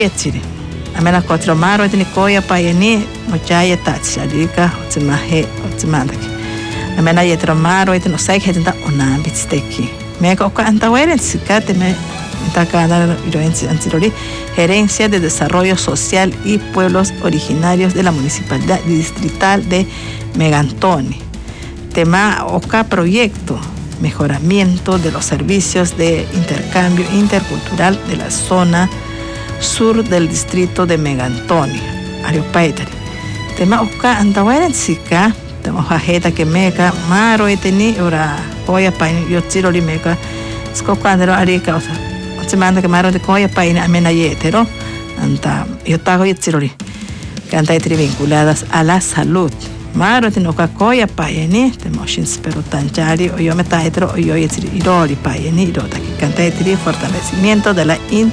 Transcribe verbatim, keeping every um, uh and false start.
Yechiri. Amena cuatro maro etni koya payeni mochaya tachalika otimahe otimandaki. Amena yetro maro etni osaik hetenda onambitsteki. Mega oka antaweren sikate me Itacana Antirori, Gerencia de Desarrollo Social y Pueblos Originarios de la Municipalidad Distrital de Megantoni. Tema Oca Proyecto, mejoramiento de los servicios de intercambio intercultural de la zona sur del distrito de Megantoni, Ariopaitari. Tema Oca Antawaran Sika, tema Jajeta que mega, Maro eteni, ora, Oya Pain, Yotziroli mega, Scocandero Arica, o sea, se manda que maro de coya paina amena yetero anta yo tago yitzirori que anta etri vinculadas a la salud maro de no coya paini te moshins pero tanchari o yo meta etro o yo yitzirori paini ro ta que canta etri fortalecimiento de la